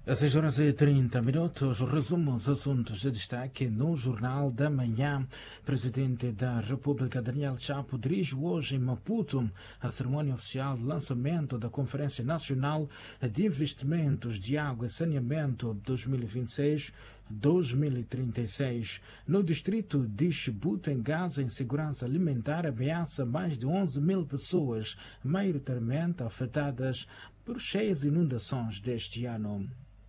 Às 6h30, resumo os assuntos de destaque no Jornal da Manhã. Presidente da República, Daniel Chapo, dirige hoje em Maputo a cerimônia oficial de lançamento da Conferência Nacional de Investimentos de Água e Saneamento 2026-2036. No distrito de Chibuto, em Gaza, a insegurança alimentar ameaça mais de 11 mil pessoas, maioritariamente afetadas por cheias inundações deste ano.